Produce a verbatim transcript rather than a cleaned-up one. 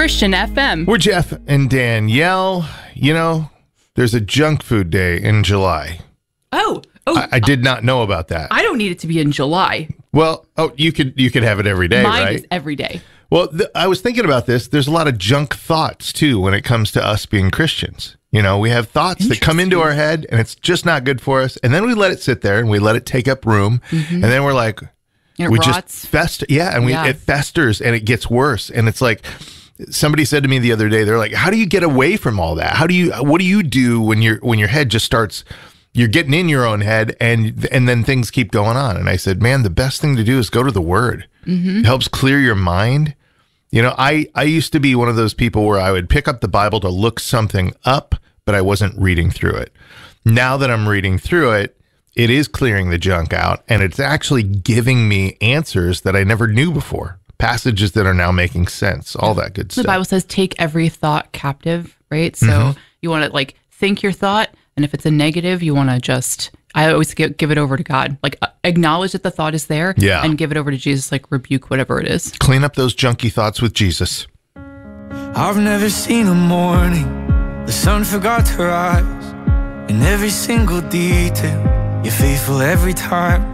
Christian F M. We're Jeff and Danielle. You know, there's a junk food day in July. Oh, oh! I, I did not know about that. I don't need it to be in July. Well, oh, you could you could have it every day, Mine right? is every day. Well, th- I was thinking about this. There's a lot of junk thoughts too when it comes to us being Christians. You know, we have thoughts that come into our head, and it's just not good for us. And then we let it sit there, and we let it take up room, mm-hmm. and then we're like, it we rots. just fester, yeah, and we yeah. it festers, and it gets worse. And it's like, somebody said to me the other day, they're like, how do you get away from all that? How do you, what do you do when you're, when your head just starts, you're getting in your own head and, and then things keep going on. And I said, man, the best thing to do is go to the Word. Mm-hmm. It helps clear your mind. You know, I, I used to be one of those people where I would pick up the Bible to look something up, but I wasn't reading through it. Now that I'm reading through it, it is clearing the junk out, and it's actually giving me answers that I never knew before. Passages that are now making sense, all that good the stuff. The Bible says take every thought captive, right? So mm-hmm. you want to like think your thought, and if it's a negative, you want to just, I always give, give it over to God. Like uh, acknowledge that the thought is there yeah. and give it over to Jesus, like rebuke whatever it is. Clean up those junky thoughts with Jesus. I've never seen a morning the sun forgot to rise. In every single detail, you're faithful every time.